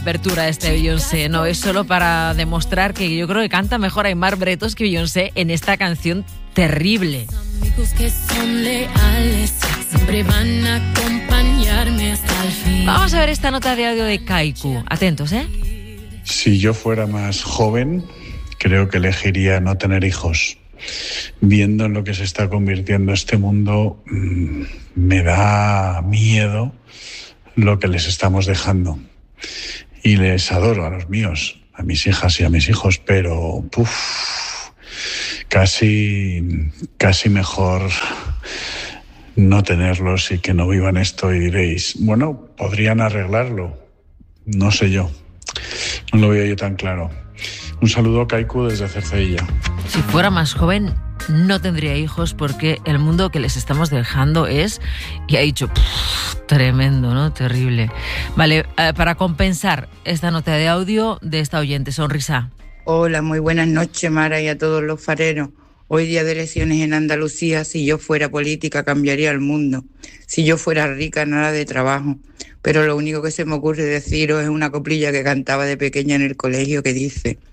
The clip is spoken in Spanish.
Apertura de este Beyoncé, no es solo para demostrar que yo creo que canta mejor Aimar Bretos que Beyoncé en esta canción terrible. Amigos que son leales, siempre van a acompañarme hasta el fin. Vamos a ver esta nota de audio de Kaiku. Atentos, ¿eh? Si yo fuera más joven, creo que elegiría no tener hijos. Viendo en lo que se está convirtiendo este mundo, me da miedo lo que les estamos dejando. Y les adoro a los míos, a mis hijas y a mis hijos, pero casi mejor no tenerlos y que no vivan esto. Y diréis, bueno, podrían arreglarlo. No sé yo, no lo veo yo tan claro. Un saludo a Kaiku desde Cercedilla. Si fuera más joven, no tendría hijos porque el mundo que les estamos dejando es, y ha dicho, tremendo, ¿no? Terrible. Vale, para compensar esta nota de audio de esta oyente, Sonrisa. Hola, muy buenas noches, Mara, y a todos los fareros. Hoy día de elecciones en Andalucía, si yo fuera política cambiaría el mundo. Si yo fuera rica, nada de trabajo. Pero lo único que se me ocurre deciros es una coplilla que cantaba de pequeña en el colegio que dice: